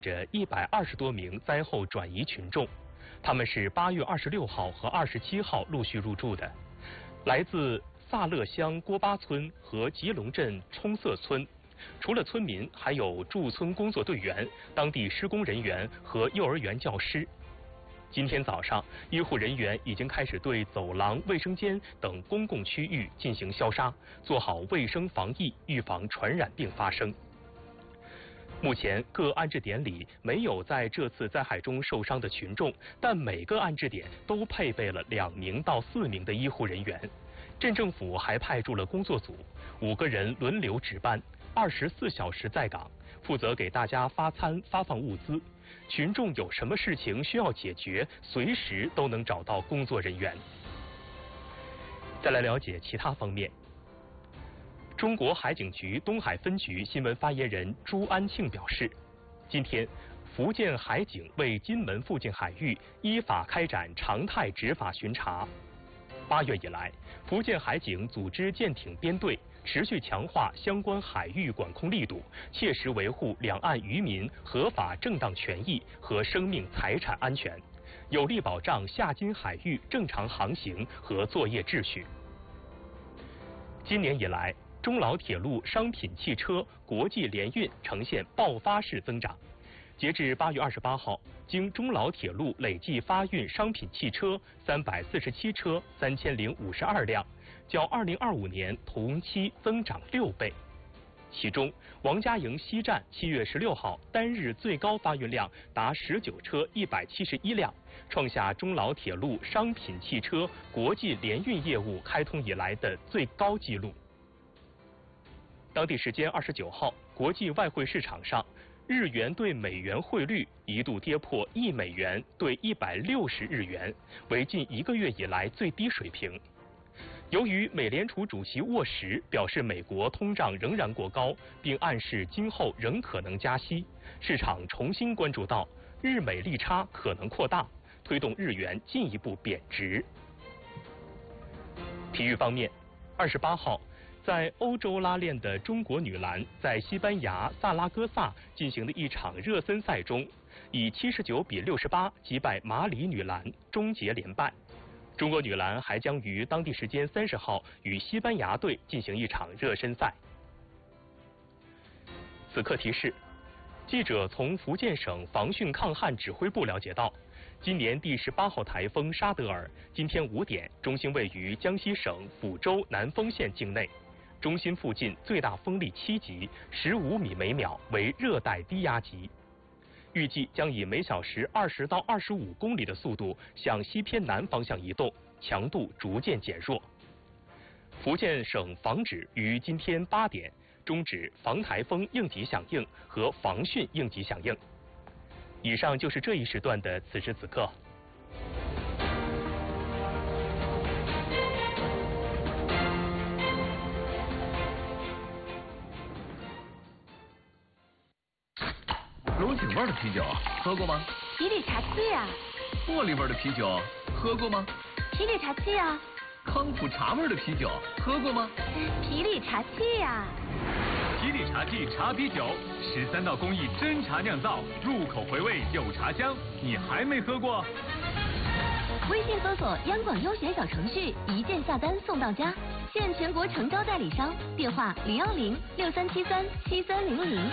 着120多名灾后转移群众，他们是8月26号和27号陆续入住的，来自萨勒乡郭巴村和吉隆镇冲色村。除了村民，还有驻村工作队员、当地施工人员和幼儿园教师。今天早上，医护人员已经开始对走廊、卫生间等公共区域进行消杀，做好卫生防疫，预防传染病发生。目前各安置点里没有在这次灾害中受伤的群众，但每个安置点都配备了2名到4名的医护人员。镇政府还派驻了工作组，5个人轮流值班，24小时在岗，负责给大家发餐、发放物资。群众有什么事情需要解决，随时都能找到工作人员。再来了解其他方面。中国海警局东海分局新闻发言人朱安庆表示，今天福建海警为金门附近海域依法开展常态执法巡查。8月以来，福建海警组织舰艇编队，持续强化相关海域管控力度，切实维护两岸渔民合法正当权益和生命财产安全，有力保障下金海域正常航行和作业秩序。今年以来，中老铁路商品汽车国际联运呈现爆发式增长。截至8月28号，经中老铁路累计发运商品汽车347车3052辆，较2025年同期增长6倍。其中，王家营西站7月16号单日最高发运量达19车171辆，创下中老铁路商品汽车国际联运业务开通以来的最高纪录。当地时间29号，国际外汇市场上，日元对美元汇率一度跌破1美元兑160日元，为近1个月以来最低水平。由于美联储主席沃什表示美国通胀仍然过高，并暗示今后仍可能加息，市场重新关注到日美利差可能扩大，推动日元进一步贬值。体育方面，28号。在欧洲拉练的中国女篮在西班牙萨拉戈萨进行的一场热身赛中，以79比68击败马里女篮，终结连败。中国女篮还将于当地时间30号与西班牙队进行一场热身赛。此刻提示，记者从福建省防汛抗旱指挥部了解到，今年第18号台风沙德尔今天5点中心位于江西省抚州南丰县境内。中心附近最大风力7级，15米每秒，为热带低压级。预计将以每小时20到25公里的速度向西偏南方向移动，强度逐渐减弱。福建省防指于今天8点终止防台风应急响应和防汛应急响应。以上就是这一时段的此时此刻。 龙井味的啤酒喝过吗？ 皮里茶气呀。 茉莉味的啤酒喝过吗？ 皮里茶气呀。 康普茶味的啤酒喝过吗？ 皮里茶气呀。 皮里茶气茶啤酒，13道工艺真茶酿造，入口回味有茶香，你还没喝过？ 微信搜索央广优选小程序，一键下单送到家，现全国成交代理商，电话01063737300。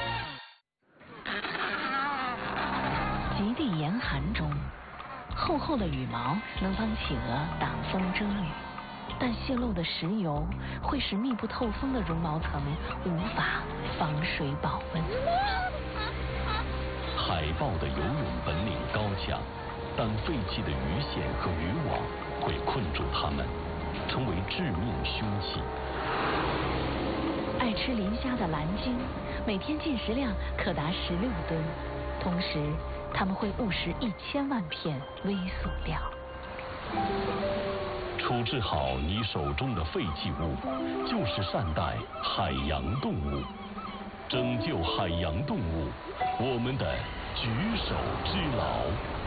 极地严寒中，厚厚的羽毛能帮企鹅挡风遮雨，但泄漏的石油会使密不透风的绒毛层无法防水保温。 海豹的游泳本领高强，但废弃的鱼线和渔网会困住它们，成为致命凶器。 爱吃磷虾的蓝鲸每天进食量可达16吨，同时它们会误食1000万片微塑料。 处置好你手中的废弃物，就是善待海洋动物。拯救海洋动物，我们的举手之劳。